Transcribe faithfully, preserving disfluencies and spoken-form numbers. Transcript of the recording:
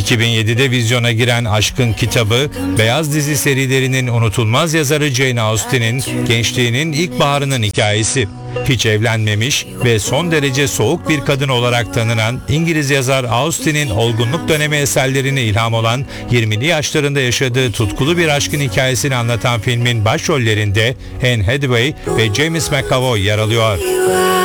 iki bin yedide vizyona giren Aşkın Kitabı, Beyaz dizi serilerinin unutulmaz yazarı Jane Austen'in gençliğinin ilkbaharının hikayesi. Hiç evlenmemiş ve son derece soğuk bir kadın olarak tanınan İngiliz yazar Austen'in olgunluk dönemi eserlerine ilham olan yirmili yaşlarında yaşadığı tutkulu bir aşkın hikayesini anlatan filmin başrollerinde Anne Hathaway ve James McAvoy yer alıyor.